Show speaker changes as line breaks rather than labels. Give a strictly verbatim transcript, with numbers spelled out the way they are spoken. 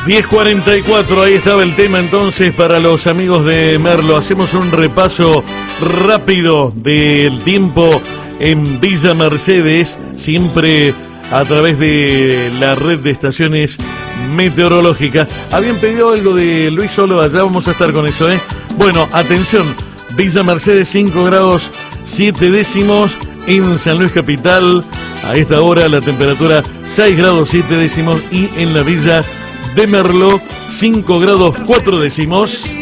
diez cuarenta y cuatro, ahí estaba el tema entonces para los amigos de Merlo. Hacemos un repaso rápido del tiempo en Villa Mercedes, siempre a través de la red de estaciones meteorológicas. Habían pedido algo de Luis Solo, allá vamos a estar con eso, ¿eh? Bueno, atención, Villa Mercedes cinco grados siete décimos, en San Luis Capital a esta hora la temperatura seis grados siete décimos y en la Villa de Merlo cinco grados cuatro décimos.